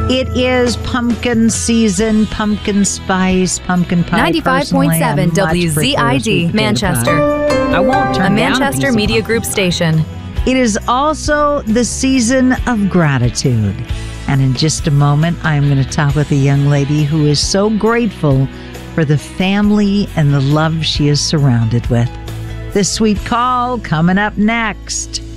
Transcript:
It is pumpkin season, pumpkin spice, pumpkin pie. 95.7 WZID, Manchester. I won't turn a down Manchester Media Group station. It is also the season of gratitude. And in just a moment, I'm going to talk with a young lady who is so grateful for the family and the love she is surrounded with. This sweet call coming up next.